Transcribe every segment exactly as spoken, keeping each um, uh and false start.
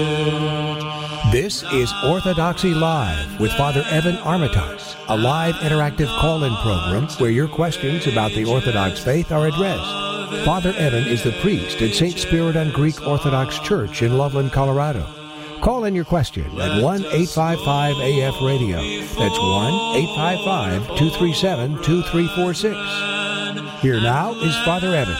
This is Orthodoxy Live with Father Evan Armitage, a live interactive call-in program where your questions about the Orthodox faith are addressed. Father Evan is the priest at Saint Spiridon Greek Orthodox Church in Loveland, Colorado. Call in your question at one eight five five A F radio. That's one eight five five, two three seven, two three four six. Here now is Father Evan.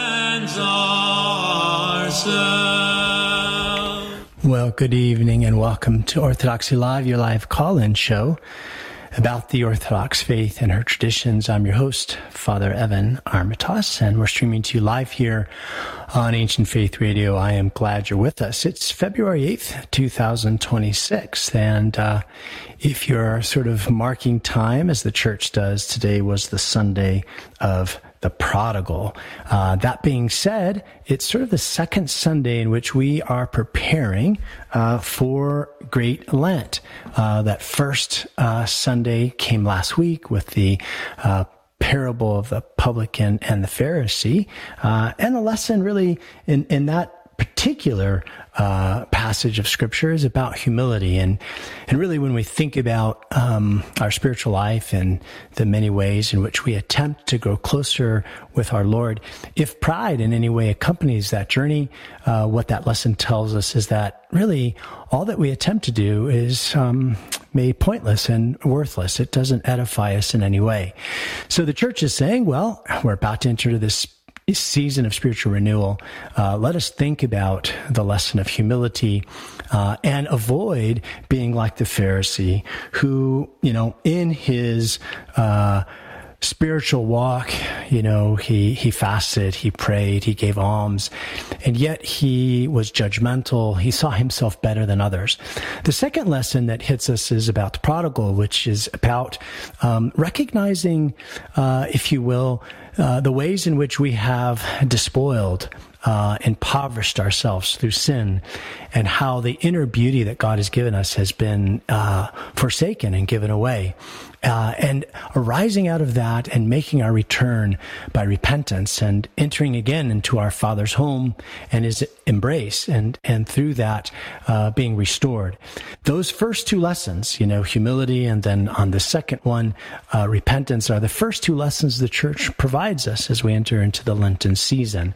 Well, good evening and welcome to Orthodoxy Live, your live call-in show about the Orthodox faith and her traditions. I'm your host, Father Evan Armitage, and we're streaming to you live here on Ancient Faith Radio. I am glad you're with us. It's February eighth, twenty twenty-six, and uh, if you're sort of marking time, as the church does, today was the Sunday of the Prodigal. Uh, that being said, it's sort of the second Sunday in which we are preparing uh, for Great Lent. Uh, that first uh, Sunday came last week with the uh, parable of the publican and the Pharisee, uh, and the lesson really in, in that particular uh, passage of Scripture is about humility. And and really when we think about um, our spiritual life and the many ways in which we attempt to grow closer with our Lord, if pride in any way accompanies that journey, uh, what that lesson tells us is that really all that we attempt to do is um, made pointless and worthless. It doesn't edify us in any way. So the church is saying, well, we're about to enter this season of spiritual renewal. Uh, let us think about the lesson of humility uh, and avoid being like the Pharisee who, you know, in his uh, spiritual walk, you know, he, he fasted, he prayed, he gave alms, and yet he was judgmental. He saw himself better than others. The second lesson that hits us is about the prodigal, which is about um, recognizing, uh, if you will, Uh, the ways in which we have despoiled, uh, impoverished ourselves through sin, and how the inner beauty that God has given us has been uh, forsaken and given away. Uh, and arising out of that and making our return by repentance and entering again into our Father's home and his embrace, and, and through that uh, being restored. Those first two lessons, you know, humility, and then on the second one, uh, repentance, are the first two lessons the church provides us as we enter into the Lenten season.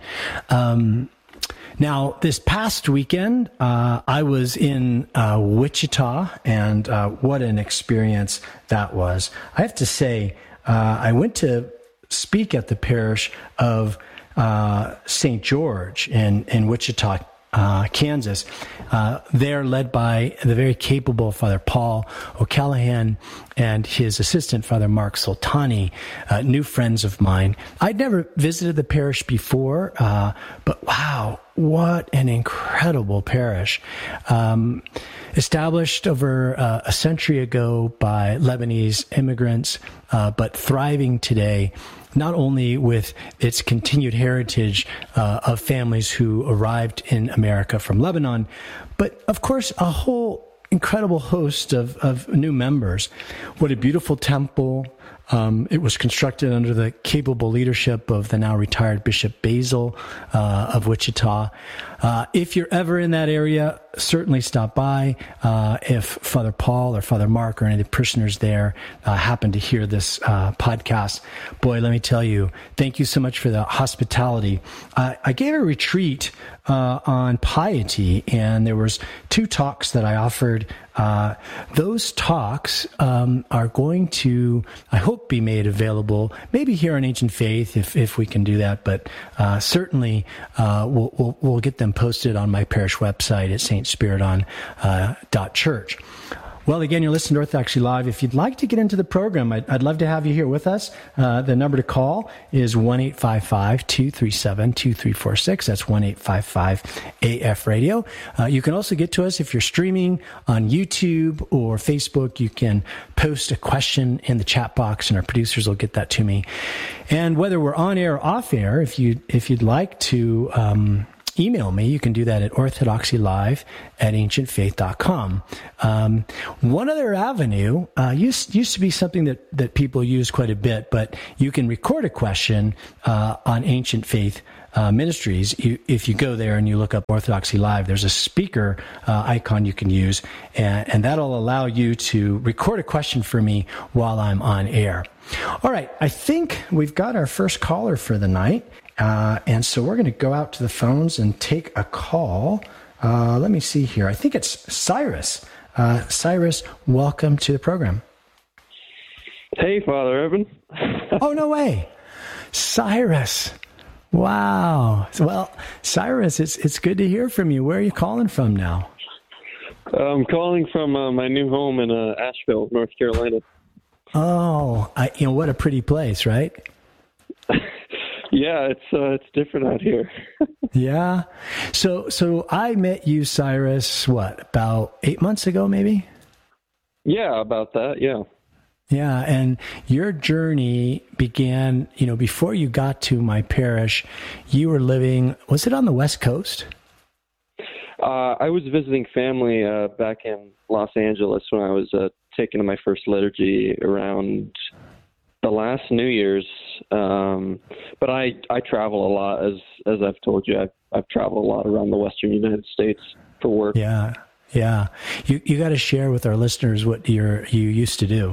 Um, Now, this past weekend, uh, I was in uh, Wichita, and uh, what an experience that was. I have to say, uh, I went to speak at the parish of uh, Saint George in, in Wichita, uh, Kansas. Uh, they're led by the very capable Father Paul O'Callahan and his assistant, Father Mark Soltani, uh, new friends of mine. I'd never visited the parish before, uh, but wow, what an incredible parish. Um, established over uh, a century ago by Lebanese immigrants, uh, but thriving today, not only with its continued heritage uh, of families who arrived in America from Lebanon, but of course a whole incredible host of, of new members. What a beautiful temple. Um, it was constructed under the capable leadership of the now retired Bishop Basil uh, of Wichita. Uh, if you're ever in that area, certainly stop by. Uh, if Father Paul or Father Mark or any of the parishioners there uh, happen to hear this uh, podcast, boy, let me tell you, thank you so much for the hospitality. Uh, I gave a retreat uh, on piety, and there was two talks that I offered. Uh, those talks um, are going to, I hope, be made available, maybe here on Ancient Faith, if if we can do that, but uh, certainly uh, we'll, we'll we'll get them posted on my parish website at saint spiridon dot church. Well, again, you're listening to Orthodoxy Live. If you'd like to get into the program, I'd, I'd love to have you here with us. Uh, the number to call is one eight five five, two three seven, two three four six. That's one eight five five A F radio. Uh, you can also get to us if you're streaming on YouTube or Facebook. You can post a question in the chat box, and our producers will get that to me. And whether we're on air or off air, if you if you'd like to um, email me, you can do that at orthodoxylive at ancient faith dot com. Um, one other avenue uh, used used to be something that, that people use quite a bit, but you can record a question uh, on Ancient Faith uh, Ministries, you, if you go there and you look up Orthodoxy Live, there's a speaker uh, icon you can use, and, and that'll allow you to record a question for me while I'm on air. All right, I think we've got our first caller for the night, uh, and so we're going to go out to the phones and take a call. Uh, let me see here. I think it's Cyrus. Uh, Cyrus, welcome to the program. Hey, Father Evan. Oh, no way. Cyrus. Wow. Well, Cyrus, it's it's good to hear from you. Where are you calling from now? I'm calling from uh, my new home in uh, Asheville, North Carolina. Oh, I, you know, what a pretty place, right? Yeah, it's uh, it's different out here. Yeah. So so I met you, Cyrus, what, about eight months ago, maybe? Yeah, about that, yeah. Yeah, and your journey began, you know, before you got to my parish, you were living, was it on the West Coast? Uh, I was visiting family uh, back in Los Angeles when I was uh, taking my first liturgy around the last New Year's. Um, but I, I travel a lot, as as I've told you. I've, I've traveled a lot around the Western United States for work. Yeah, yeah. You you got to share with our listeners what you're, you used to do.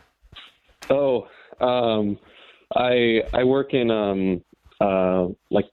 Oh, um, I I work in um uh like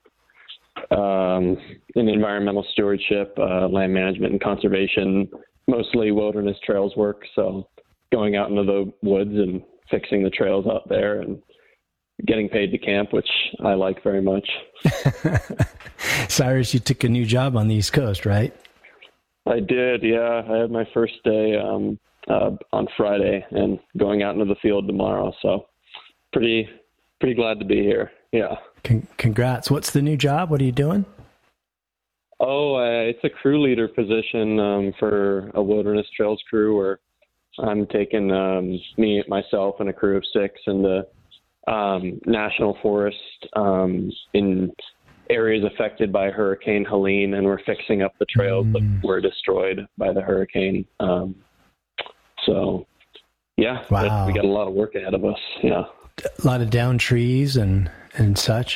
um in environmental stewardship, uh, land management, and conservation, mostly wilderness trails work. So going out into the woods and fixing the trails out there and getting paid to camp, which I like very much. Cyrus, you took a new job on the East Coast, right? I did, yeah. I had my first day um Uh, on Friday and going out into the field tomorrow. So pretty, pretty glad to be here. Yeah. Con- congrats. What's the new job? What are you doing? Oh, uh, it's a crew leader position um, for a wilderness trails crew where I'm taking um, me, myself and a crew of six in the um, national forest um, in areas affected by Hurricane Helene, and we're fixing up the trails mm. that were destroyed by the hurricane. Um, So, yeah, wow. we got a lot of work ahead of us. Yeah, a lot of down trees and and such.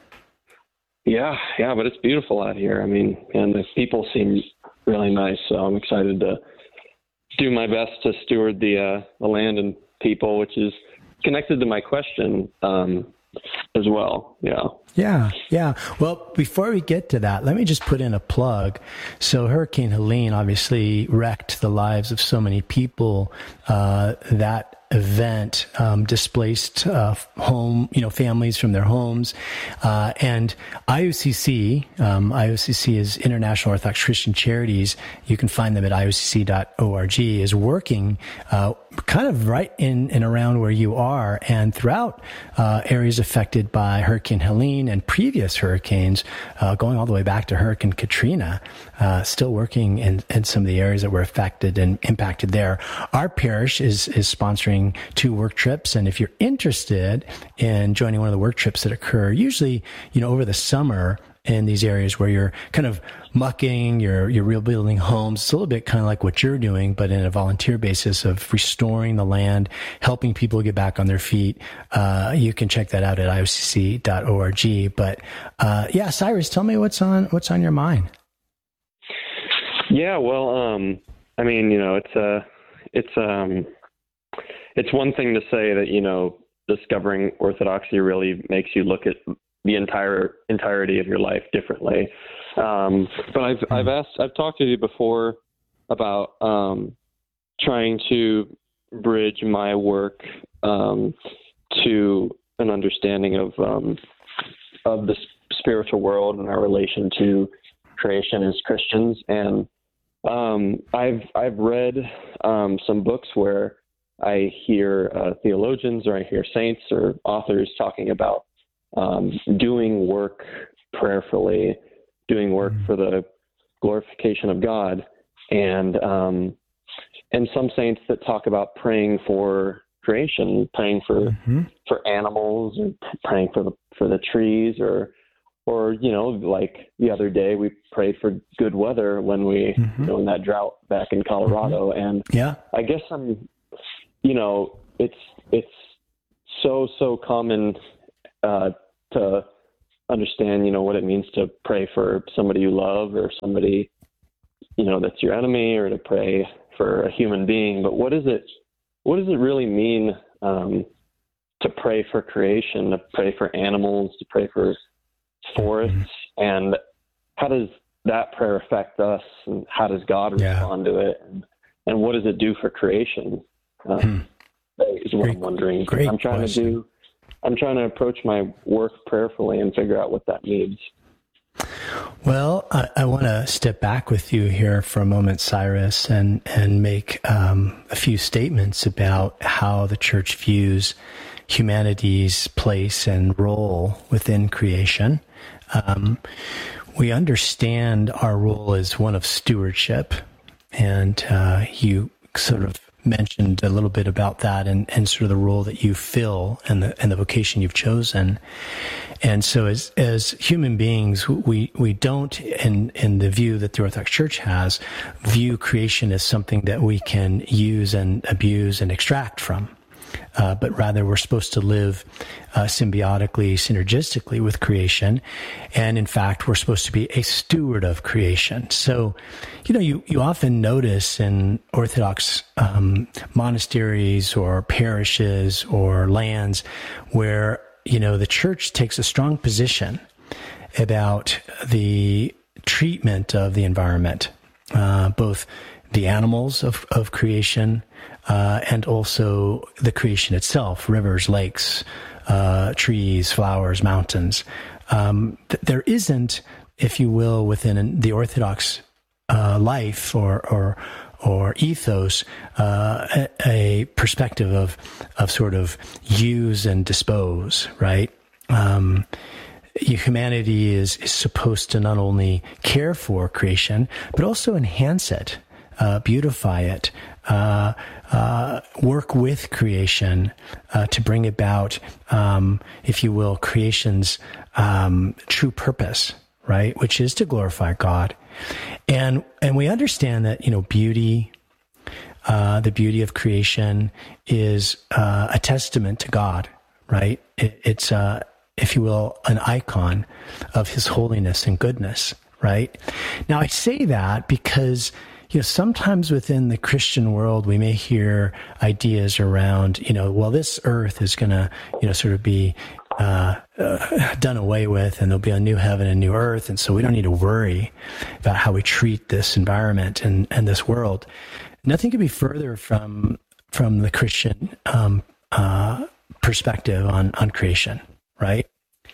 Yeah, yeah, but it's beautiful out here. I mean, and the people seem really nice. So I'm excited to do my best to steward the uh, the land and people, which is connected to my question um, as well. Yeah. Yeah, yeah. Well, before we get to that, let me just put in a plug. So Hurricane Helene obviously wrecked the lives of so many people. Uh, that event um, displaced uh, home, you know, families from their homes. Uh, and I O C C, um, I O C C is International Orthodox Christian Charities. You can find them at I O C C dot org, is working uh, kind of right in and around where you are and throughout uh, areas affected by Hurricane Helene and previous hurricanes, uh, going all the way back to Hurricane Katrina, uh, still working in, in some of the areas that were affected and impacted there. Our parish is, is sponsoring two work trips. And if you're interested in joining one of the work trips that occur, usually, you know, over the summer in these areas where you're kind of mucking, you're, you're rebuilding homes, it's a little bit kind of like what you're doing, but in a volunteer basis of restoring the land, helping people get back on their feet. Uh, you can check that out at I O C C dot org. But, uh, yeah, Cyrus, tell me what's on, what's on your mind. Yeah, well, um, I mean, you know, it's, uh, it's, um, it's one thing to say that, you know, discovering Orthodoxy really makes you look at the entire entirety of your life differently. Um, but I've, mm-hmm. I've asked, I've talked to you before about um, trying to bridge my work um, to an understanding of um, of the spiritual world and our relation to creation as Christians. And um, I've I've read um, some books where I hear uh, theologians or I hear saints or authors talking about um, doing work prayerfully, doing work mm-hmm. for the glorification of God, and um, and some saints that talk about praying for creation, praying for mm-hmm. for animals, or praying for the for the trees, or or you know, like the other day we prayed for good weather when we mm-hmm. you know, in that drought back in Colorado, mm-hmm. and yeah, I guess I'm. You know, it's it's so so common uh, to understand, you know, what it means to pray for somebody you love or somebody, you know, that's your enemy, or to pray for a human being. But what is it, what does it really mean um, to pray for creation, to pray for animals, to pray for forests? Mm-hmm. And how does that prayer affect us, and how does God yeah. respond to it? And, and what does it do for creation? Um, hmm. Is what great, I'm wondering. Great I'm trying question. to do, I'm trying to approach my work prayerfully and figure out what that means. Well, I, I want to step back with you here for a moment, Cyrus, and, and make um, a few statements about how the church views humanity's place and role within creation. Um, we understand our role as one of stewardship, and uh, you sort of mentioned a little bit about that, and, and sort of the role that you fill and the and the vocation you've chosen. And so as as human beings, we, we don't, in, in the view that the Orthodox Church has, view creation as something that we can use and abuse and extract from. Uh, but rather we're supposed to live uh, symbiotically, synergistically with creation. And in fact, we're supposed to be a steward of creation. So, you know, you, you often notice in Orthodox um, monasteries or parishes or lands where, you know, the church takes a strong position about the treatment of the environment, uh, both the animals of, of creation, uh, and also the creation itself, rivers, lakes, uh, trees, flowers, mountains. Um, th- there isn't, if you will, within the Orthodox uh, life or, or, or ethos, uh, a, a perspective of, of sort of use and dispose, right? Um, humanity is, is supposed to not only care for creation, but also enhance it. Uh, beautify it, uh, uh, work with creation uh, to bring about, um, if you will, creation's um, true purpose, right? Which is to glorify God, and and we understand that, you know, beauty, uh, the beauty of creation is uh, a testament to God, right? It, it's uh, if you will, an icon of His holiness and goodness, right? Now I say that because, you know, sometimes within the Christian world, we may hear ideas around, you know, well, this earth is going to, you know, sort of be uh, uh, done away with, and there'll be a new heaven and new earth. And so we don't need to worry about how we treat this environment and, and this world. Nothing could be further from from the Christian um, uh, perspective on, on creation, right?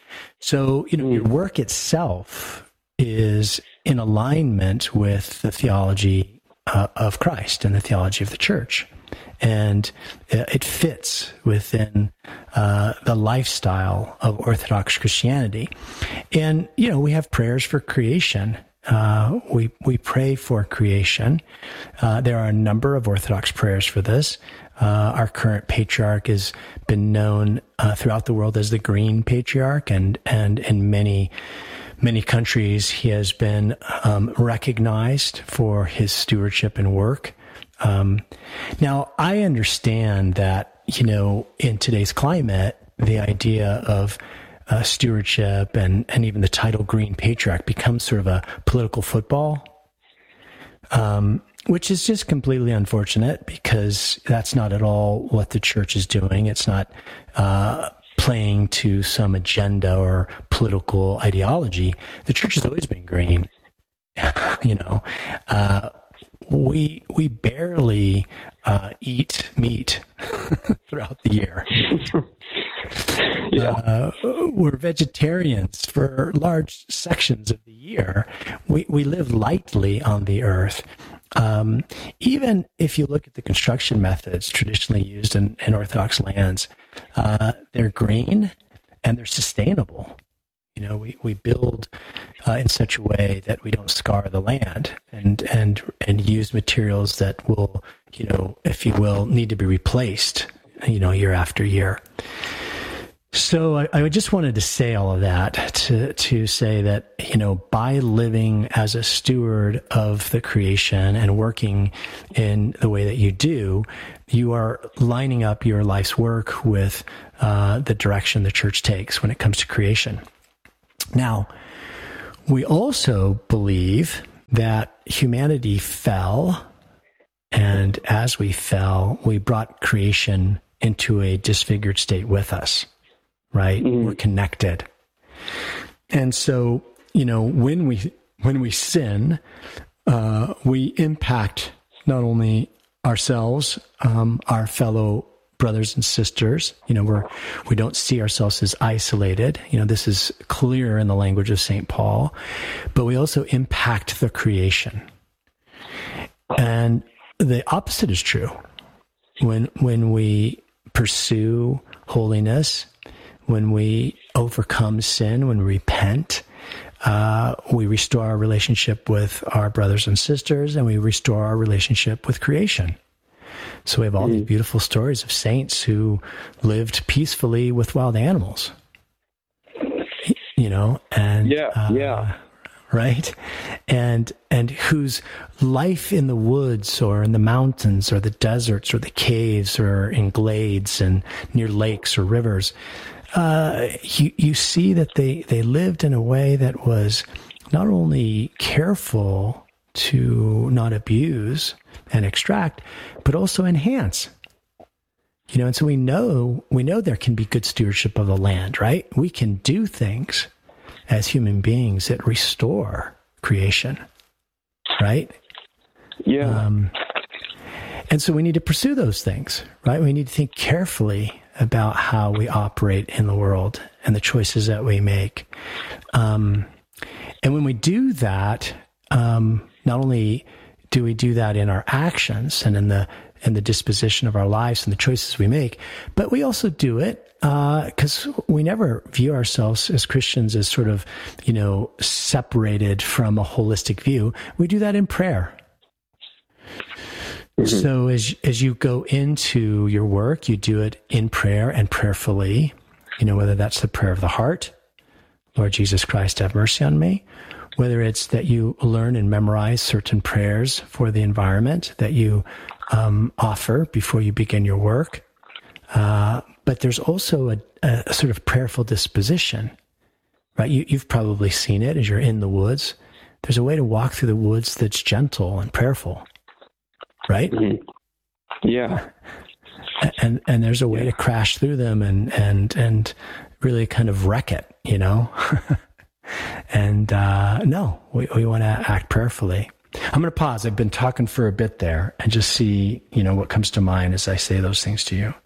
So, you know, your work itself is in alignment with the theology uh, of Christ and the theology of the church. And it fits within uh, the lifestyle of Orthodox Christianity. And, you know, we have prayers for creation. Uh, we, we pray for creation. Uh, there are a number of Orthodox prayers for this. Uh, our current patriarch has been known uh, throughout the world as the Green Patriarch, and, and in many Many countries, he has been um, recognized for his stewardship and work. Um, now, I understand that, you know, in today's climate, the idea of uh, stewardship and, and even the title Green Patriarch becomes sort of a political football, um, which is just completely unfortunate, because that's not at all what the church is doing. It's not uh playing to some agenda or political ideology. The church has always been green. You know, uh, we we barely uh, eat meat throughout the year. Yeah. Uh, we're vegetarians for large sections of the year. We we live lightly on the earth. Um, even if you look at the construction methods traditionally used in, in Orthodox lands, uh, they're green and they're sustainable. You know, we, we build uh, in such a way that we don't scar the land, and, and, and use materials that will, you know, if you will, need to be replaced, you know, year after year. So I, I just wanted to say all of that to to say that, you know, by living as a steward of the creation and working in the way that you do, you are lining up your life's work with uh, the direction the church takes when it comes to creation. Now, we also believe that humanity fell, and as we fell, we brought creation into a disfigured state with us, right? Mm-hmm. We're connected. And so, you know, when we when we sin, uh, we impact not only ourselves, um, our fellow brothers and sisters. You know, we're we don't see ourselves as isolated. You know, this is clear in the language of Saint Paul, but we also impact the creation. And the opposite is true. When when we pursue holiness, when we overcome sin, when we repent, uh, we restore our relationship with our brothers and sisters, and we restore our relationship with creation. So we have all mm-hmm. these beautiful stories of saints who lived peacefully with wild animals, you know, and yeah, uh, yeah, right, and and whose life in the woods or in the mountains or the deserts or the caves or in glades and near lakes or rivers, uh, you you see that they they lived in a way that was not only careful to not abuse and extract, but also enhance. You know, and so we know we know there can be good stewardship of the land, right? We can do things as human beings that restore creation, right? Yeah. Um, and so we need to pursue those things, right? We need to think carefully about how we operate in the world and the choices that we make. Um, and when we do that, um, not only do we do that in our actions and in the in the disposition of our lives and the choices we make, but we also do it because uh, we never view ourselves as Christians as sort of, you know, separated from a holistic view. We do that in prayer. Mm-hmm. So as as you go into your work, you do it in prayer and prayerfully, you know, whether that's the prayer of the heart, Lord Jesus Christ, have mercy on me, whether it's that you learn and memorize certain prayers for the environment that you um, offer before you begin your work. Uh, but there's also a, a sort of prayerful disposition, right? You, you've probably seen it as you're in the woods. There's a way to walk through the woods that's gentle and prayerful, right? Mm-hmm. Yeah. And and there's a way to crash through them and and and really kind of wreck it, you know? And uh, no, we, we want to act prayerfully. I'm going to pause. I've been talking for a bit there and just see, you know, what comes to mind as I say those things to you.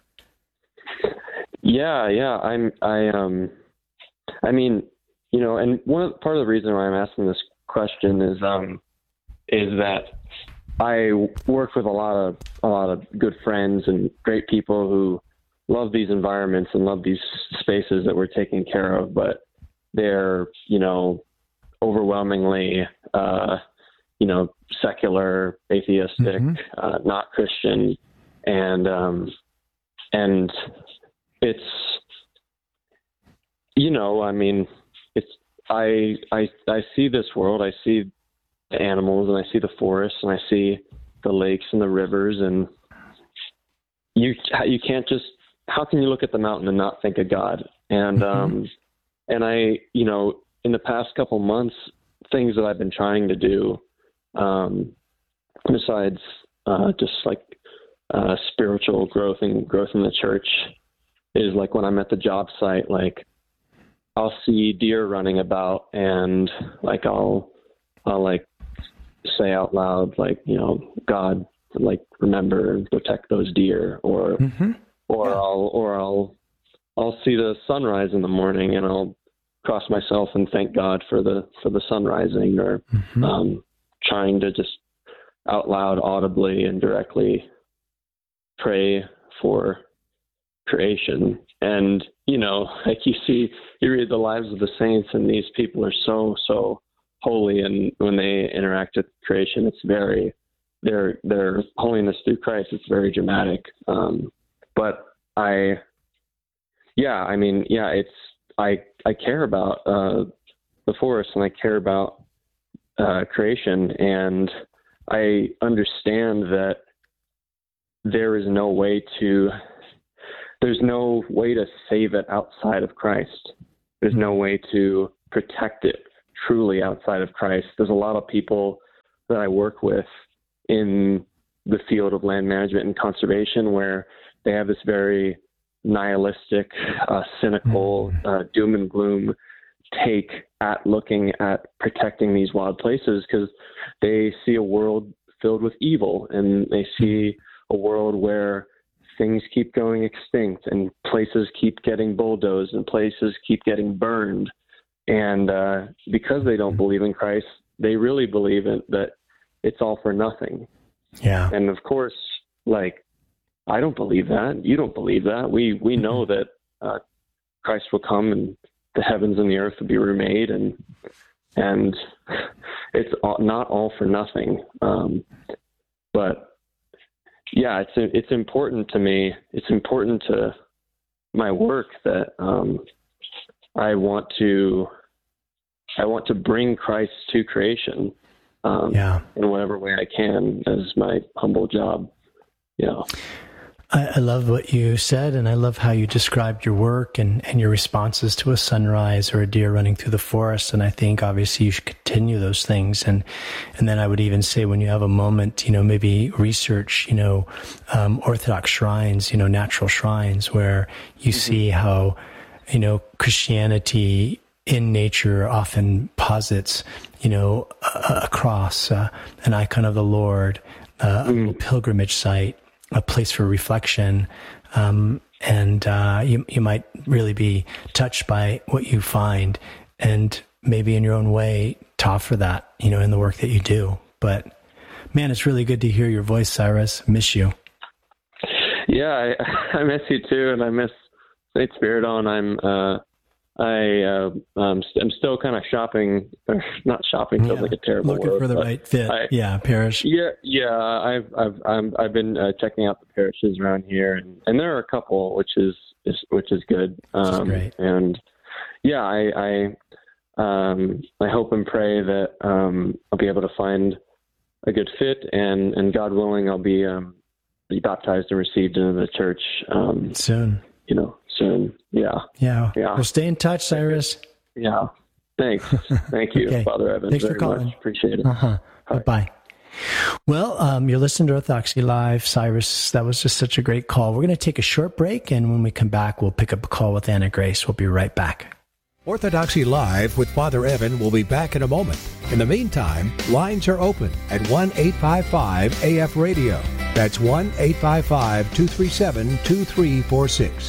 Yeah, yeah. I'm, I, um, I mean, you know, and one of, part of the reason why I'm asking this question is, um, is that I work with a lot of, a lot of good friends and great people who love these environments and love these spaces that we're taking care of, but they're, you know, overwhelmingly, uh, you know, secular, atheistic, mm-hmm. uh, not Christian. And, um, and it's, you know, I mean, it's, I, I, I see this world, I see the animals and I see the forests and I see the lakes and the rivers, and you, you can't just, how can you look at the mountain and not think of God? And, mm-hmm. um, And I, you know, in the past couple months, things that I've been trying to do, um, besides uh, just like uh, spiritual growth and growth in the church, is like when I'm at the job site, like I'll see deer running about, and like I'll, I'll like say out loud, like, you know, God, like remember and protect those deer, or, mm-hmm. or yeah. I'll, or I'll. I'll see the sunrise in the morning and I'll cross myself and thank God for the, for the sun rising, or mm-hmm. um, trying to just out loud, audibly and directly pray for creation. And, you know, like you see, you read the lives of the saints, and these people are so, so holy. And when they interact with creation, it's very, their, their holiness through Christ, it's very dramatic. Um, but I, Yeah, I mean, yeah, it's, I, I care about uh, the forest, and I care about uh, creation, and I understand that there is no way to, there's no way to save it outside of Christ. There's no way to protect it truly outside of Christ. There's a lot of people that I work with in the field of land management and conservation where they have this very nihilistic, uh, cynical, uh, doom and gloom take at looking at protecting these wild places, because they see a world filled with evil, and they see a world where things keep going extinct and places keep getting bulldozed and places keep getting burned. And uh, because they don't believe in Christ, they really believe in, that it's all for nothing. Yeah. And of course, like, I don't believe that. You don't believe that. We we know that uh, Christ will come and the heavens and the earth will be remade, and and it's all, not all for nothing. Um, but yeah, it's it's important to me. It's important to my work that um, I want to I want to bring Christ to creation. Um, yeah. in whatever way I can as my humble job. Yeah. I, I love what you said, and I love how you described your work and, and your responses to a sunrise or a deer running through the forest. And I think obviously you should continue those things. And and then I would even say, when you have a moment, you know, maybe research, you know, um, Orthodox shrines, you know, natural shrines, where you mm-hmm. see how, you know, Christianity in nature often posits, you know, a, a cross, uh, an icon of the Lord, uh, mm. a little pilgrimage site, a place for reflection. Um, and uh, you, you might really be touched by what you find, and maybe in your own way to offer that, you know, in the work that you do. But man, it's really good to hear your voice, Cyrus. Miss you. Yeah, I, I miss you too. And I miss Saint Spiridon. I'm, uh, I, uh, um, I'm still kind of shopping, or not shopping, feels yeah. like a terrible Looking word, for the right fit. I, yeah, parish. Yeah, yeah. I've, I've, I'm, I've been uh, checking out the parishes around here, and, and there are a couple, which is, is which is good. Um, which is great. And yeah, I, I, um, I hope and pray that um, I'll be able to find a good fit, and, and God willing, I'll be, um, be baptized and received into the church um, soon. You know. Soon. Yeah. Yeah. Yeah. Well, stay in touch, Cyrus. Yeah. Thanks. Thank you, okay. Father Evan. Thanks very for calling. Much. Appreciate it. Uh-huh. Bye-bye. Well, um, you're listening to Orthodoxy Live. Cyrus, that was just such a great call. We're going to take a short break, and when we come back, we'll pick up a call with Anna Grace. We'll be right back. Orthodoxy Live with Father Evan will be back in a moment. In the meantime, lines are open at one eight five five A F radio. That's one eight five five, two three seven, two three four six.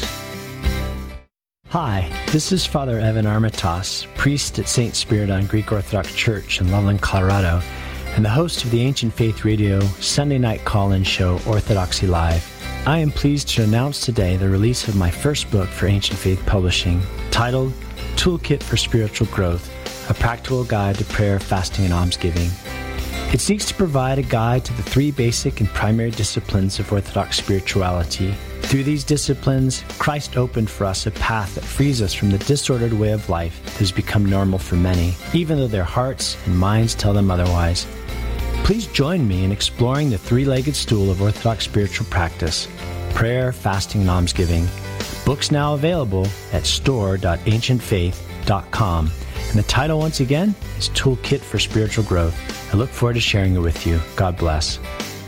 Hi, this is Father Evan Armitage, priest at Saint Spiridon Greek Orthodox Church in Loveland, Colorado, and the host of the Ancient Faith Radio Sunday night call-in show Orthodoxy Live. I am pleased to announce today the release of my first book for Ancient Faith Publishing, titled Toolkit for Spiritual Growth, a practical guide to prayer, fasting, and almsgiving. It seeks to provide a guide to the three basic and primary disciplines of Orthodox spirituality. Through these disciplines, Christ opened for us a path that frees us from the disordered way of life that has become normal for many, even though their hearts and minds tell them otherwise. Please join me in exploring the three-legged stool of Orthodox spiritual practice: prayer, fasting, and almsgiving. Books now available at store dot ancient faith dot com. And the title, once again, is Toolkit for Spiritual Growth. I look forward to sharing it with you. God bless.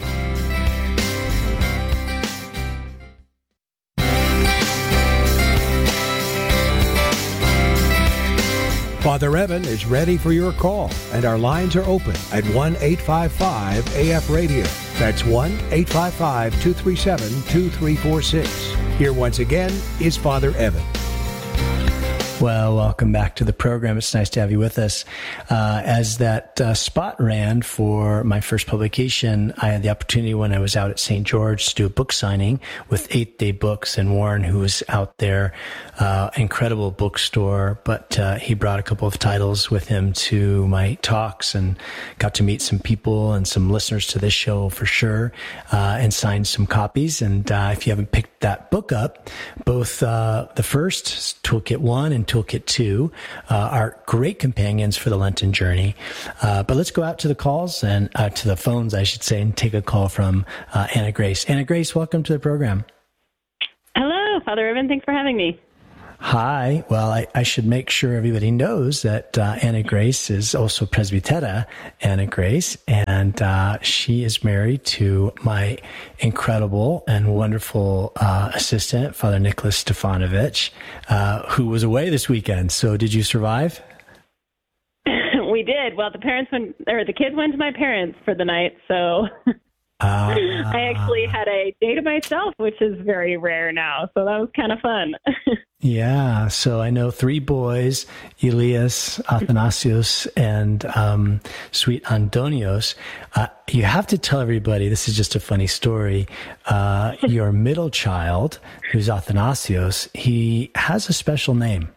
Father Evan is ready for your call, and our lines are open at one eight five five A F radio. That's one eight five five, two three seven, two three four six. Here once again is Father Evan. Well, welcome back to the program. It's nice to have you with us. Uh, as that uh, spot ran for my first publication, I had the opportunity when I was out at Saint George to do a book signing with Eighth Day Books, and Warren, who was out there, uh, incredible bookstore, but uh, he brought a couple of titles with him to my talks, and got to meet some people and some listeners to this show for sure, uh, and signed some copies. And uh, if you haven't picked that book up, both uh, the first, Toolkit one and Toolkit two, uh, are great companions for the Lenten journey. Uh, but let's go out to the calls and uh, to the phones, I should say, and take a call from uh, Anna Grace. Anna Grace, welcome to the program. Hello, Father Evan. Thanks for having me. Hi. Well, I, I should make sure everybody knows that uh, Anna Grace is also Presbytera Anna Grace, and uh, she is married to my incredible and wonderful uh, assistant, Father Nicholas Stefanovich, uh, who was away this weekend. So did you survive? We did. Well, the parents went, or the kids went to my parents for the night, so uh, I actually had a day to myself, which is very rare now. So that was kind of fun. Yeah. So I know three boys, Elias, Athanasios, and um, sweet Antonios. Uh, you have to tell everybody, this is just a funny story. Uh, your middle child, who's Athanasios, he has a special name.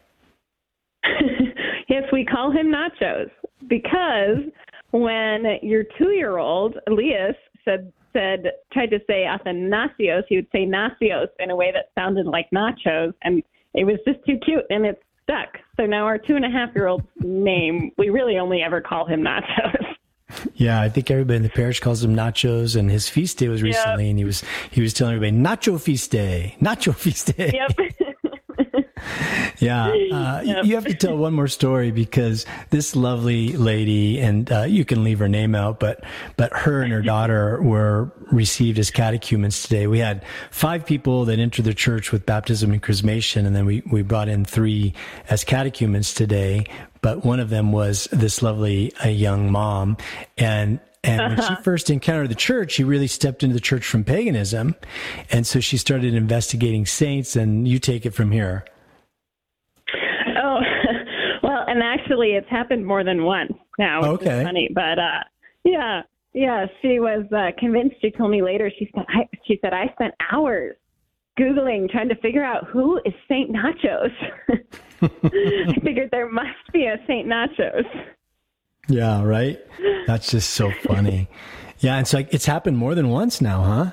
Yes, we call him Nachos because when your two-year-old, Elias, said said tried to say Athanasios, he would say Nacios in a way that sounded like nachos, and it was just too cute, and it stuck. So now our two-and-a-half-year-old's name, we really only ever call him Nachos. Yeah, I think everybody in the parish calls him Nachos, and his feast day was recently, yep. and he was he was telling everybody, Nacho Feast Day, Nacho Feast Day. Yep. Yeah, uh, yep. You have to tell one more story because this lovely lady, and uh, you can leave her name out, but but her and her daughter were received as catechumens today. We had five people that entered the church with baptism and chrismation, and then we, we brought in three as catechumens today. But one of them was this lovely uh, young mom, and And when uh-huh. she first encountered the church, she really stepped into the church from paganism. And so she started investigating saints, and you take it from here. Oh, well, and actually it's happened more than once now, which okay. is funny. But, uh, yeah, yeah, she was uh, convinced. She told me later, she said, I, she said, I spent hours Googling, trying to figure out who is Saint Nachos. I figured there must be a Saint Nachos. Yeah, right? That's just so funny. Yeah, it's like it's happened more than once now, huh?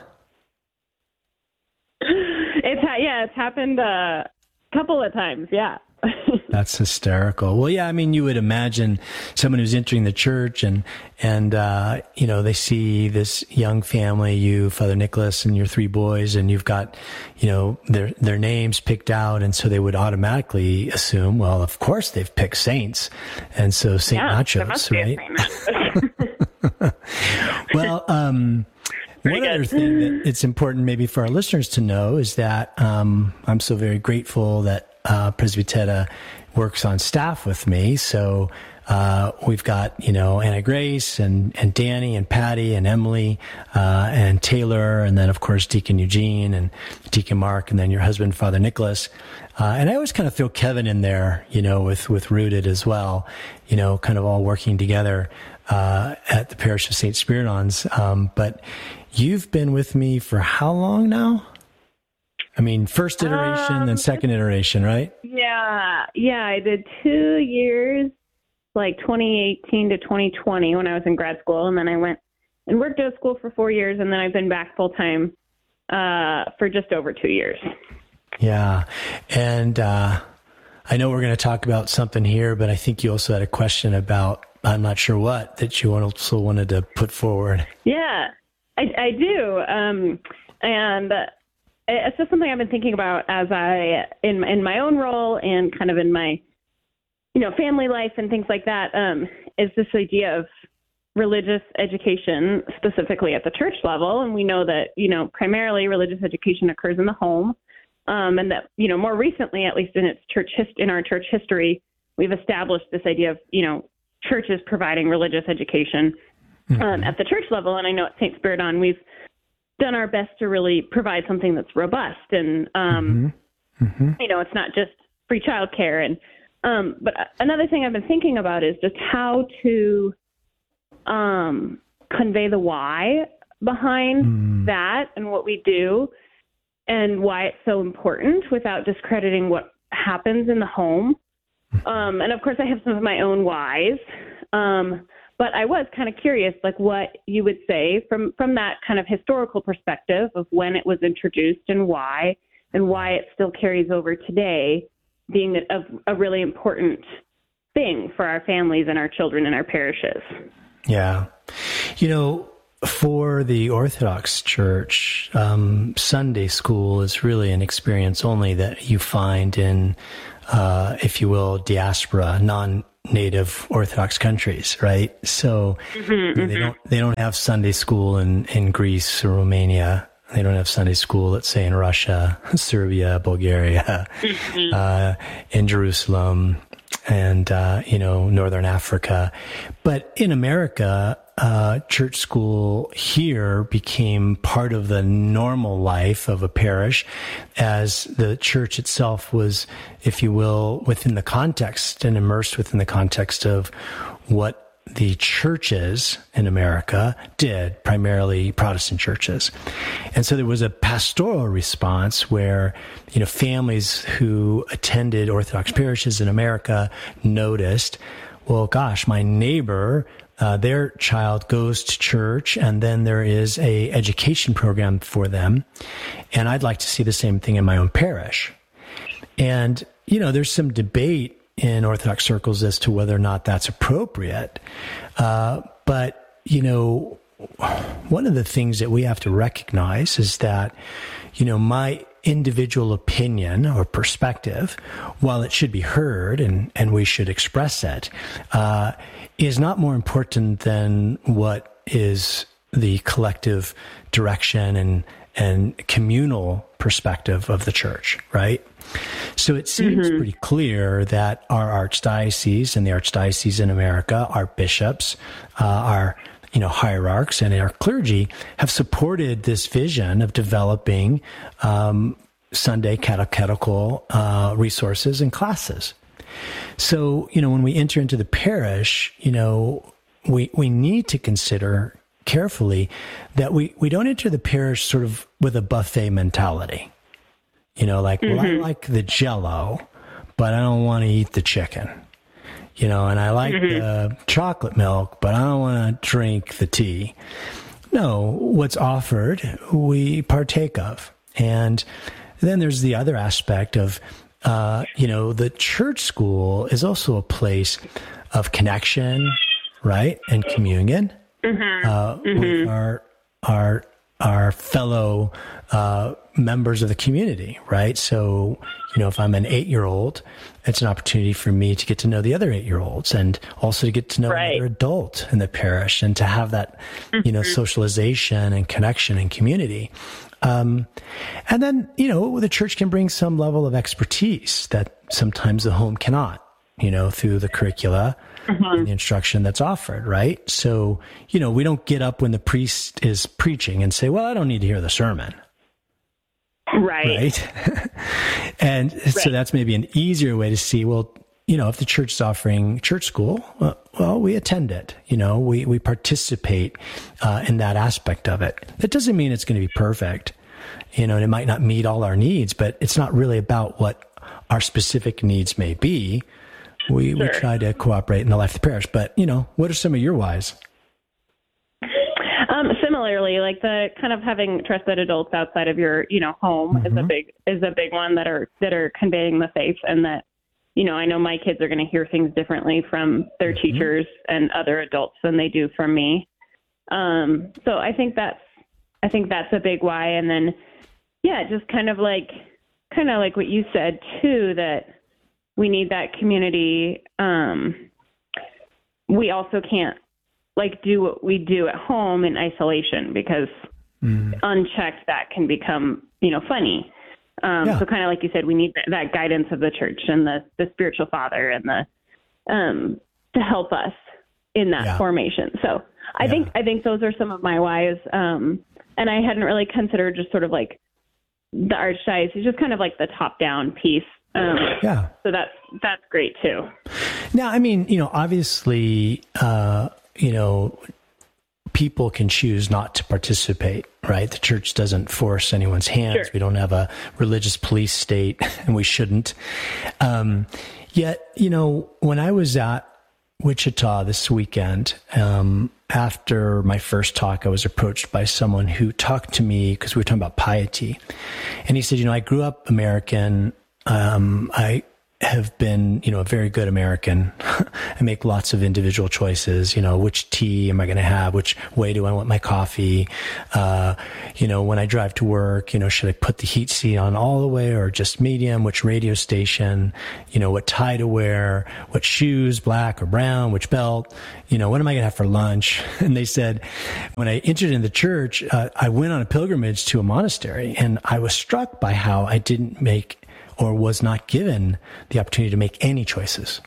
It's ha- yeah, it's happened a couple of times, yeah. That's hysterical. Well, yeah, I mean, you would imagine someone who's entering the church and, and uh, you know, they see this young family, you, Father Nicholas, and your three boys, and you've got, you know, their their names picked out, and so they would automatically assume, well, of course they've picked saints, and so Saint yeah, Nachos, there must right? Be a Saint Nachos. Well, um... Very One good. Other thing that it's important maybe for our listeners to know is that um, I'm so very grateful that uh, Presbytera works on staff with me. So uh, we've got, you know, Anna Grace and, and Danny and Patty and Emily uh, and Taylor, and then, of course, Deacon Eugene and Deacon Mark, and then your husband, Father Nicholas. Uh, and I always kind of throw Kevin in there, you know, with, with Rooted as well, you know, kind of all working together uh, at the parish of Saint Spiridon's. Um, but you've been with me for how long now? I mean, first iteration, um, then second iteration, right? Yeah. Yeah, I did two years, like twenty eighteen to twenty twenty when I was in grad school. And then I went and worked at a school for four years. And then I've been back full time uh, for just over two years. Yeah. And uh, I know we're going to talk about something here, but I think you also had a question about, I'm not sure what, that you also wanted to put forward. Yeah, I, I do. Um, and uh, it's just something I've been thinking about as I, in, in my own role and kind of in my, you know, family life and things like that, um, is this idea of religious education, specifically at the church level. And we know that, you know, primarily religious education occurs in the home. Um, and that, you know, more recently, at least in its church hist- in our church history, we've established this idea of, you know, churches providing religious education um, mm-hmm. at the church level. And I know at Saint Spiridon, we've done our best to really provide something that's robust. And, um, mm-hmm. Mm-hmm. you know, it's not just free childcare. And um, but another thing I've been thinking about is just how to um, convey the why behind mm. that and what we do, and why it's so important without discrediting what happens in the home. Um, and of course I have some of my own whys. Um, but I was kind of curious, like what you would say from, from that kind of historical perspective of when it was introduced and why, and why it still carries over today, being a, a really important thing for our families and our children and our parishes. Yeah. You know, for the Orthodox Church, um, Sunday school is really an experience only that you find in, uh, if you will, diaspora, non-native Orthodox countries, right? So mm-hmm, you know, they don't they don't have Sunday school in, in Greece or Romania. They don't have Sunday school, let's say, in Russia, Serbia, Bulgaria, mm-hmm. uh, in Jerusalem, and uh, you know, Northern Africa. But in America, Uh, church school here became part of the normal life of a parish, as the church itself was, if you will, within the context and immersed within the context of what the churches in America did, primarily Protestant churches. And so there was a pastoral response where, you know, families who attended Orthodox parishes in America noticed, well, gosh, my neighbor, Uh, their child goes to church, and then there is a education program for them, and I'd like to see the same thing in my own parish. And, you know, there's some debate in Orthodox circles as to whether or not that's appropriate. Uh, but, you know, one of the things that we have to recognize is that, you know, my individual opinion or perspective, while it should be heard and, and we should express it, uh, is not more important than what is the collective direction and, and communal perspective of the church, right? So it seems mm-hmm. pretty clear that our archdiocese and the archdiocese in America, our bishops, uh, our you know, hierarchs and our clergy have supported this vision of developing um, Sunday catechetical uh, resources and classes. So, you know, when we enter into the parish, you know, we we need to consider carefully that we, we don't enter the parish sort of with a buffet mentality. You know, like, mm-hmm. well, I like the Jell-O, but I don't want to eat the chicken. You know, and I like mm-hmm. the chocolate milk, but I don't want to drink the tea. No, what's offered, we partake of. And then there's the other aspect of, uh, you know, the church school is also a place of connection, right, and communion mm-hmm. Uh, mm-hmm. with our our our fellow uh, members of the community, right? So, you know, if I'm an eight-year-old, it's an opportunity for me to get to know the other eight-year-olds and also to get to know right. another adult in the parish and to have that, mm-hmm. you know, socialization and connection and community. Um, and then, you know, the church can bring some level of expertise that sometimes the home cannot, you know, through the curricula mm-hmm. and the instruction that's offered, right? So, you know, we don't get up when the priest is preaching and say, well, I don't need to hear the sermon. Right. Right. And right. so that's maybe an easier way to see, well, you know, if the church is offering church school, well, well we attend it, you know, we, we participate uh, in that aspect of it. That doesn't mean it's going to be perfect, you know, and it might not meet all our needs, but it's not really about what our specific needs may be. We, sure. we try to cooperate in the life of the parish, but, you know, what are some of your whys? Um, similarly, like the kind of having trusted adults outside of your, you know, home mm-hmm. is a big, is a big one that are, that are conveying the faith, and that, you know, I know my kids are going to hear things differently from their mm-hmm. teachers and other adults than they do from me. Um, so I think that's, I think that's a big why. And then, yeah, just kind of like, kind of like what you said too, that we need that community. Um, we also can't like do what we do at home in isolation, because mm. unchecked that can become, you know, funny. Um, yeah. So kind of like you said, we need that, that guidance of the church and the, the spiritual father and the, um, to help us in that yeah. formation. So I yeah. think, I think those are some of my whys. Um, and I hadn't really considered just sort of like the archdiocese, just kind of like the top down piece. Um, yeah. So that's, that's great too. Now, I mean, you know, obviously, uh, you know, people can choose not to participate, right? The church doesn't force anyone's hands. Sure. We don't have a religious police state, and we shouldn't. Um, yet, you know, when I was at Wichita this weekend, um, after my first talk, I was approached by someone who talked to me because we were talking about piety. And he said, you know, I grew up American. Um, I have been, you know, a very good American. I make lots of individual choices, you know, which tea am I going to have? Which way do I want my coffee? Uh, you know, when I drive to work, you know, should I put the heat seat on all the way or just medium? Which radio station? You know, what tie to wear? What shoes, black or brown? Which belt? You know, what am I going to have for lunch? And they said, when I entered in the church, uh, I went on a pilgrimage to a monastery, and I was struck by how I didn't make or was not given the opportunity to make any choices.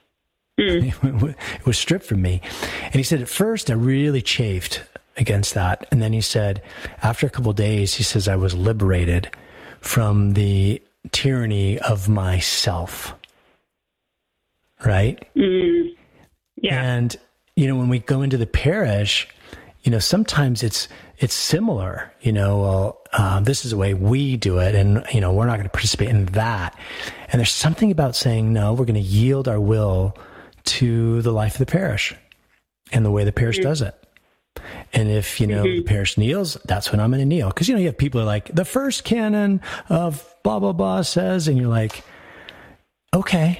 Mm. It was stripped from me. And he said, at first, I really chafed against that. And then he said, after a couple of days, he says, I was liberated from the tyranny of myself. Right? Mm. Yeah. And, you know, when we go into the parish, you know, sometimes it's it's similar, you know, well, um, this is the way we do it, and, you know, we're not going to participate in that. And there's something about saying, no, we're going to yield our will to the life of the parish and the way the parish mm-hmm. does it. And if, you know, mm-hmm. the parish kneels, that's when I'm going to kneel. Because, you know, you have people who are like, the first canon of blah, blah, blah says, and you're like, okay.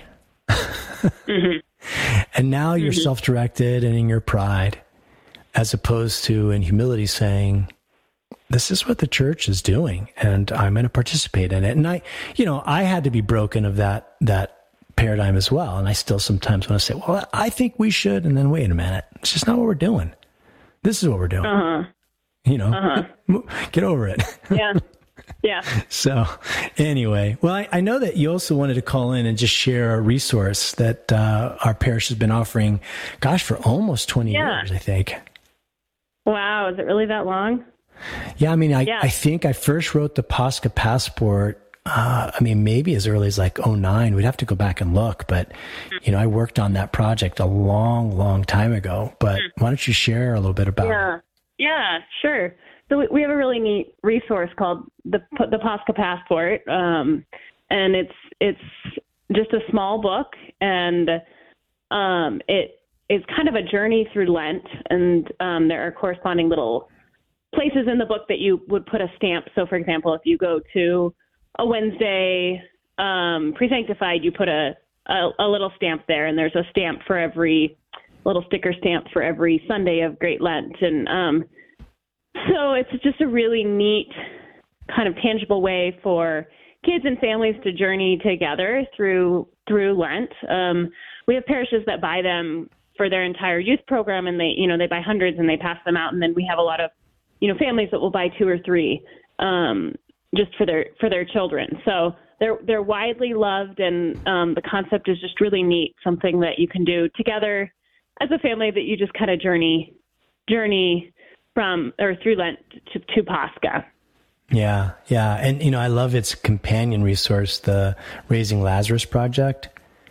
mm-hmm. And now you're mm-hmm. self-directed and in your pride, as opposed to in humility saying, this is what the church is doing, and I'm going to participate in it. And I, you know, I had to be broken of that, that paradigm as well. And I still sometimes want to say, well, I think we should. And then wait a minute. It's just not what we're doing. This is what we're doing. Uh-huh. You know, uh-huh. Get over it. Yeah. Yeah. So anyway, well, I, I know that you also wanted to call in and just share a resource that uh, our parish has been offering, gosh, for almost twenty yeah. years, I think. Wow. Is it really that long? Yeah. I mean, I, yeah. I think I first wrote the Pascha Passport, uh, I mean, maybe as early as like oh nine. We'd have to go back and look. But, you know, I worked on that project a long, long time ago. But mm-hmm. why don't you share a little bit about yeah. it? Yeah, sure. So we have a really neat resource called the the Pascha Passport, um, and it's it's just a small book, and um, it is kind of a journey through Lent, and um, there are corresponding little places in the book that you would put a stamp. So, for example, if you go to a Wednesday um, pre-sanctified, you put a, a a little stamp there, and there's a stamp for every little sticker stamp for every Sunday of Great Lent, and um, so it's just a really neat kind of tangible way for kids and families to journey together through through Lent. Um, we have parishes that buy them for their entire youth program, and they, you know, they buy hundreds and they pass them out. And then we have a lot of, you know, families that will buy two or three um, just for their for their children. So they're they're widely loved, and um, the concept is just really neat. Something that you can do together as a family, that you just kind of journey journey. From or through Lent to, to Pascha. Yeah, yeah. And, you know, I love its companion resource, the Raising Lazarus Project.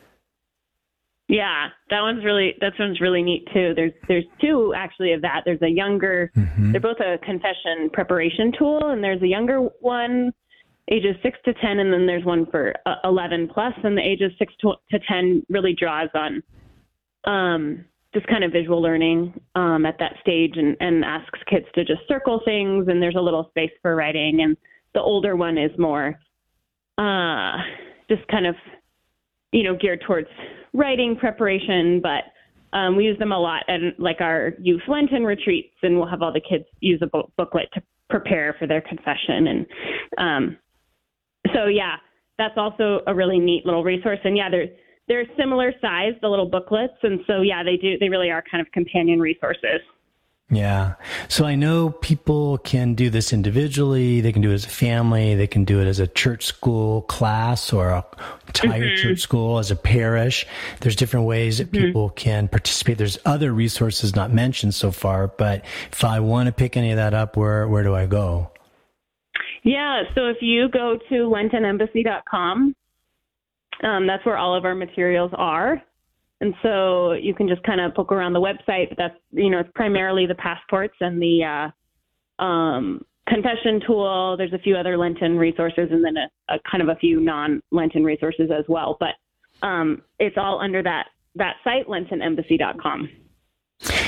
Yeah, that one's really, that one's really neat too. There's, there's two actually of that. There's a younger, mm-hmm. they're both a confession preparation tool, and there's a younger one, ages six to ten, and then there's one for uh, eleven plus, and the ages six to, to ten really draws on, um, just kind of visual learning um, at that stage, and, and asks kids to just circle things, and there's a little space for writing. And the older one is more uh, just kind of, you know, geared towards writing preparation, but um, we use them a lot at like our youth Lenten retreats, and we'll have all the kids use a book- booklet to prepare for their confession. And um, so, yeah, that's also a really neat little resource. And yeah, there's, They're similar size, the little booklets. And so, yeah, they do. They really are kind of companion resources. Yeah. So I know people can do this individually. They can do it as a family. They can do it as a church school class or a entire mm-hmm. church school, as a parish. There's different ways that mm-hmm. people can participate. There's other resources not mentioned so far, but if I want to pick any of that up, where, where do I go? Yeah. So if you go to lenten embassy dot com, Um, that's where all of our materials are. And so you can just kind of poke around the website, but that's, you know, it's primarily the passports and the uh, um, confession tool. There's a few other Lenten resources, and then a, a kind of a few non-Lenten resources as well. But um, it's all under that, that site, lenten embassy dot com.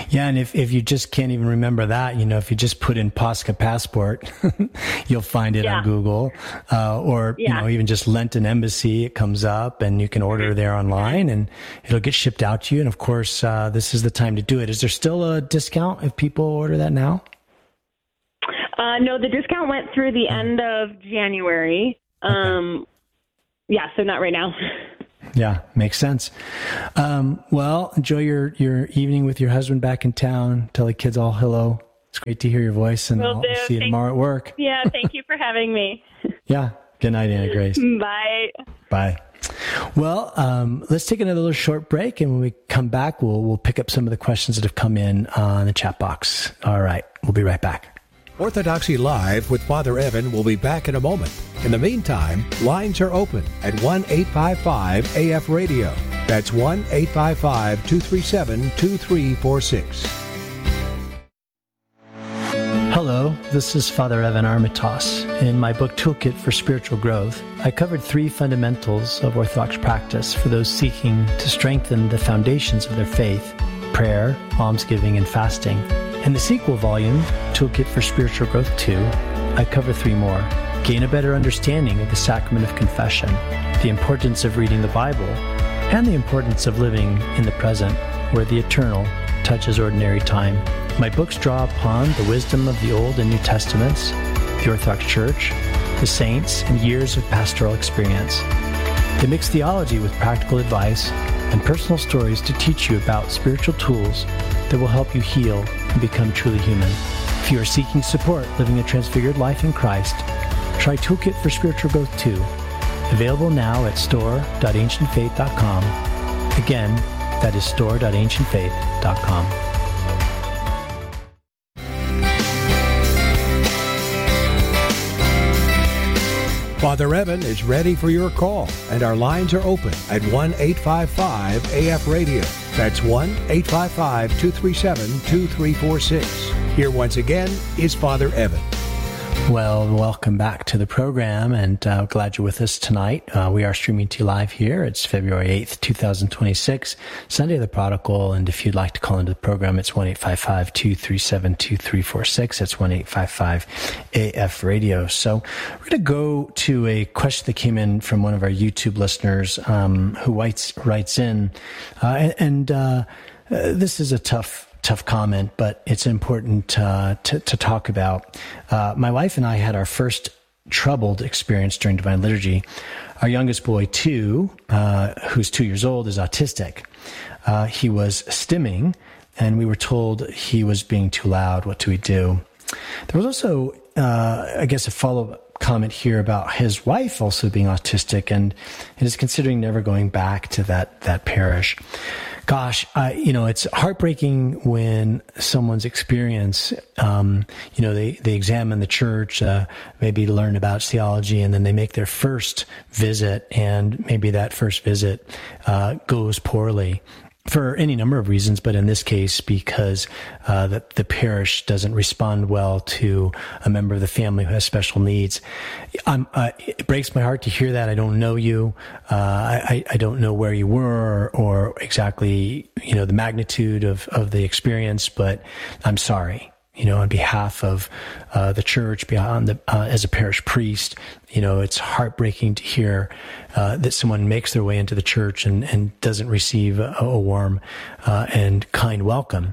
Yeah, and if, if you just can't even remember that, you know, if you just put in Posca Passport, you'll find it yeah. on Google, uh, or, yeah. you know, even just Lenten Embassy, it comes up and you can order there online and it'll get shipped out to you. And of course, uh, this is the time to do it. Is there still a discount if people order that now? Uh, no, the discount went through the end of January. Um, okay. Yeah, so not right now. Yeah, makes sense. Um, well, enjoy your, your evening with your husband back in town. Tell the kids all hello. It's great to hear your voice, and I'll see you thank tomorrow at work. Yeah, thank you for having me. Yeah. Good night, Anna Grace. Bye. Bye. Well, um, let's take another little short break, and when we come back, we'll we'll pick up some of the questions that have come in on the chat box. All right, we'll be right back. Orthodoxy Live with Father Evan will be back in a moment. In the meantime, lines are open at one eight five five A F radio. That's one eight five five, two three seven, two three four six. Hello, this is Father Evan Armitage. In my book Toolkit for Spiritual Growth, I covered three fundamentals of Orthodox practice for those seeking to strengthen the foundations of their faith: prayer, almsgiving, and fasting. In the sequel volume, Toolkit for Spiritual Growth two, I cover three more. Gain a better understanding of the sacrament of confession, the importance of reading the Bible, and the importance of living in the present, where the eternal touches ordinary time. My books draw upon the wisdom of the Old and New Testaments, the Orthodox Church, the saints, and years of pastoral experience. They mix theology with practical advice and personal stories to teach you about spiritual tools that will help you heal and become truly human. If you are seeking support living a transfigured life in Christ, try Toolkit for Spiritual Growth two, available now at store dot ancient faith dot com. Again, that is store dot ancient faith dot com. Father Evan is ready for your call, and our lines are open at one eight five five A F radio. That's one eight five five, two three seven, two three four six. Here once again is Father Evan. Well, welcome back to the program, and uh, glad you're with us tonight. Uh, we are streaming to you live here. It's February eighth, twenty twenty-six, Sunday of the Prodigal, and if you'd like to call into the program, it's one eight five five, two three seven, two three four six. That's one eight five five A F radio. So we're going to go to a question that came in from one of our YouTube listeners um, who writes, writes in, uh, and, and uh, uh, this is a tough Tough comment, but it's important uh, to, to talk about. Uh, my wife and I had our first troubled experience during Divine Liturgy. Our youngest boy, two, uh, who's two years old, is autistic. Uh, he was stimming, and we were told he was being too loud. What do we do? There was also, uh, I guess, a follow-up comment here about his wife also being autistic and, and is considering never going back to that, that parish. Gosh, I, you know, it's heartbreaking when someone's experience, um, you know, they, they examine the church, uh, maybe to learn about theology, and then they make their first visit, and maybe that first visit uh, goes poorly for any number of reasons, but in this case, because uh, the, the parish doesn't respond well to a member of the family who has special needs. I'm, uh, it breaks my heart to hear that. I don't know you. Uh, I, I don't know where you were or, or exactly, you know, the magnitude of, of the experience, but I'm sorry. You know, on behalf of uh, the church, beyond the, uh, as a parish priest, you know, it's heartbreaking to hear uh, that someone makes their way into the church and, and doesn't receive a, a warm uh, and kind welcome.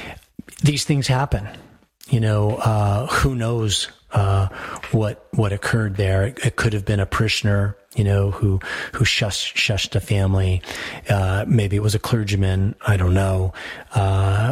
These things happen. You know, uh, who knows uh, what what occurred there? It, it could have been a parishioner, you know, who who shushed, shushed a family. Uh, maybe it was a clergyman. I don't know. Uh,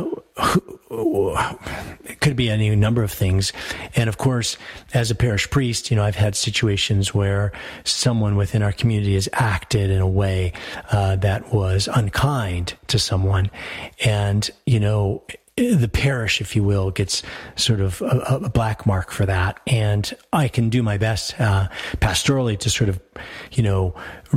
who, it could be any number of things. And of course, as a parish priest, you know, I've had situations where someone within our community has acted in a way uh, that was unkind to someone. And, you know, the parish, if you will, gets sort of a, a black mark for that. And I can do my best uh, pastorally to sort of, you know,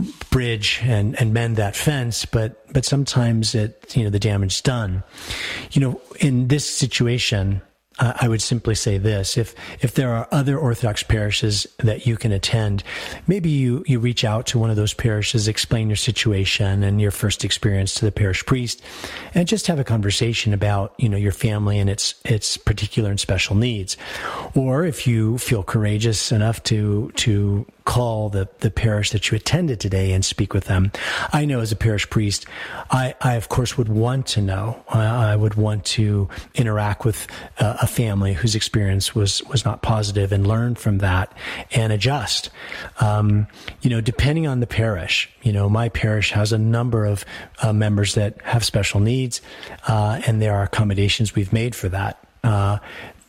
bridge and, and mend that fence. But, but sometimes it, you know, the damage is done. You know, in this situation, uh, I would simply say this. If if there are other Orthodox parishes that you can attend, maybe you, you reach out to one of those parishes, explain your situation and your first experience to the parish priest, and just have a conversation about, you know, your family and its its particular and special needs. Or if you feel courageous enough to to call the, the parish that you attended today and speak with them. I know as a parish priest, I, I of course would want to know. I, I would want to interact with uh, a family whose experience was, was not positive and learn from that and adjust. Um, you know, depending on the parish, you know, my parish has a number of uh, members that have special needs, uh, and there are accommodations we've made for that. Uh,